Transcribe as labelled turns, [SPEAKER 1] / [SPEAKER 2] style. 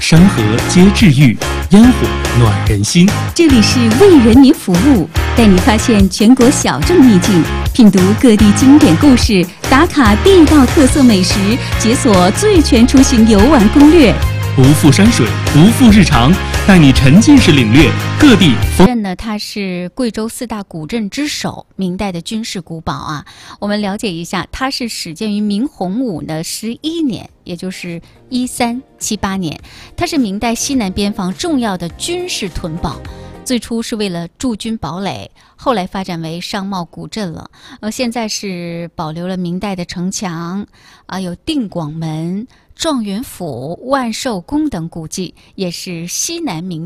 [SPEAKER 1] 山河皆治愈，烟火暖人心。
[SPEAKER 2] 这里是为人民服务，带你发现全国小众秘境，品读各地经典故事，打卡地道特色美食，解锁最全出行游玩攻略。
[SPEAKER 1] 不负山水，不负日常，带你沉浸式领略各地风。
[SPEAKER 2] 镇呢，它是贵州4大古镇之首，明代的军事古堡啊。我们了解一下，它是始建于明洪武的11年，也就是1378年。它是明代西南边防重要的军事屯堡。最初是为了驻军堡垒，后来发展为商贸古镇了。现在是保留了明代的城墙啊，有定广门、状元府、万寿宫等古迹，也是西南明